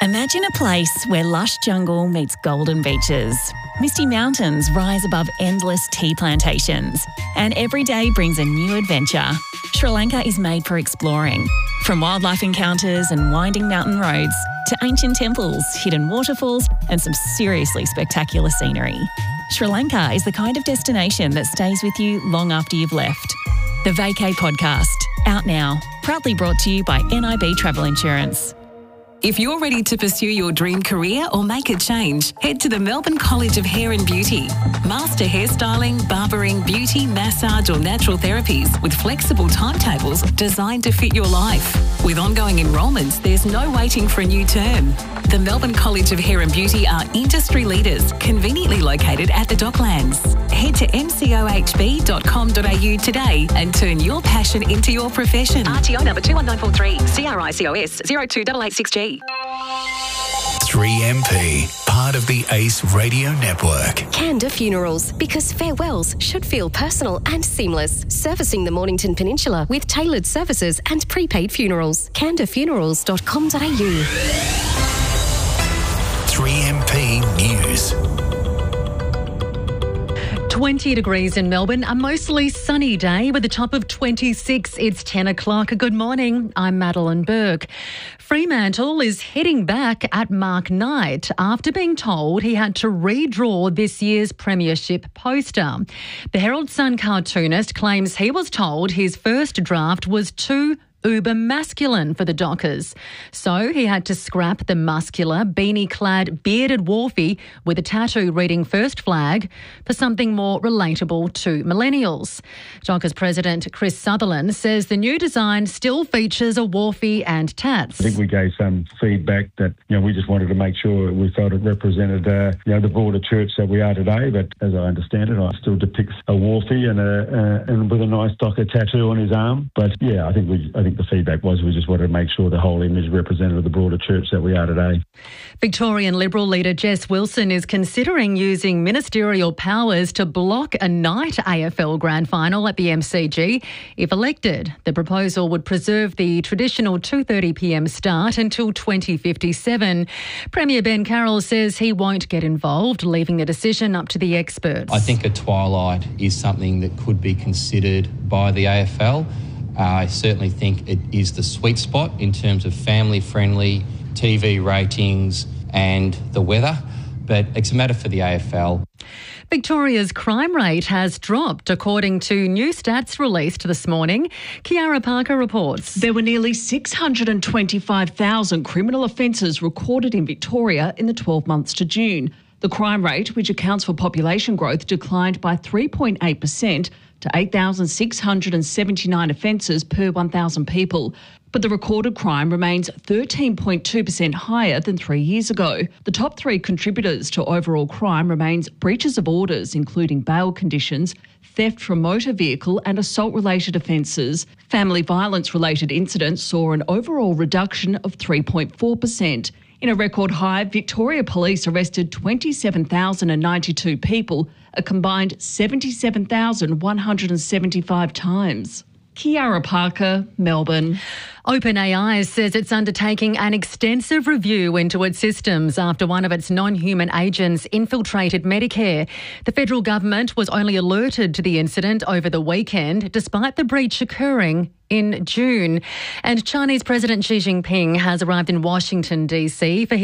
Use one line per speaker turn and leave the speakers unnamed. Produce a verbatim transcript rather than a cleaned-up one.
Imagine a place where lush jungle meets golden beaches. Misty mountains rise above endless tea plantations. And every day brings a new adventure. Sri Lanka is made for exploring. From wildlife encounters and winding mountain roads to ancient temples, hidden waterfalls and some seriously spectacular scenery. Sri Lanka is the kind of destination that stays with you long after you've left. The Vacay Podcast, out now. Proudly brought to you by N I B Travel Insurance.
If you're ready to pursue your dream career or make a change, head to the Melbourne College of Hair and Beauty. Master hairstyling, barbering, beauty, massage or natural therapies with flexible timetables designed to fit your life. With ongoing enrolments, there's no waiting for a new term. The Melbourne College of Hair and Beauty are industry leaders, conveniently located at the Docklands. Head to m c o h b dot com dot a u today and turn your passion into your profession. R T O number two one nine four three, C R I C O S zero two eight eight six G.
three M P, part of the Ace Radio Network.
Canda Funerals, because farewells should feel personal and seamless. Servicing the Mornington Peninsula with tailored services and prepaid funerals. canda funerals dot com dot a u.
three M P News.
twenty degrees in Melbourne, a mostly sunny day with a top of twenty-six. It's ten o'clock. Good morning. I'm Madeline Burke. Fremantle is heading back at Mark Knight after being told he had to redraw this year's premiership poster. The Herald Sun cartoonist claims he was told his first draft was too uber masculine for the Dockers. So he had to scrap the muscular, beanie-clad, bearded Wharfie with a tattoo reading First Flag for something more relatable to millennials. Dockers president Chris Sutherland says the new design still features a Wharfie and tats.
I think we gave some feedback that, you know, we just wanted to make sure we felt it represented, uh, you know, the broader church that we are today. But as I understand it, it still depicts a Wharfie and a uh, and with a nice Docker tattoo on his arm. But yeah, I think we I think the feedback was we just wanted to make sure the whole image represented the broader church that we are today.
Victorian Liberal leader Jess Wilson is considering using ministerial powers to block a night A F L grand final at the M C G if elected. The proposal would preserve the traditional two thirty p m start until twenty fifty-seven. Premier Ben Carroll says he won't get involved, leaving the decision up to the experts.
I think a twilight is something that could be considered by the A F L. Uh, I certainly think it is the sweet spot in terms of family-friendly T V ratings and the weather, but it's a matter for the A F L.
Victoria's crime rate has dropped, according to new stats released this morning. Kiara Parker reports.
There were nearly six hundred twenty-five thousand criminal offences recorded in Victoria in the twelve months to June. The crime rate, which accounts for population growth, declined by three point eight percent to eight thousand six hundred seventy-nine offences per one thousand people. But the recorded crime remains thirteen point two percent higher than three years ago. The top three contributors to overall crime remains breaches of orders, including bail conditions, theft from motor vehicle and assault-related offences. Family violence-related incidents saw an overall reduction of three point four percent. In a record high, Victoria Police arrested twenty-seven thousand ninety-two people, a combined seventy-seven thousand one hundred seventy-five times. Kiara Parker, Melbourne.
OpenAI says it's undertaking an extensive review into its systems after one of its non-human agents infiltrated Medicare. The federal government was only alerted to the incident over the weekend, despite the breach occurring in June. And Chinese President Xi Jinping has arrived in Washington, D C for his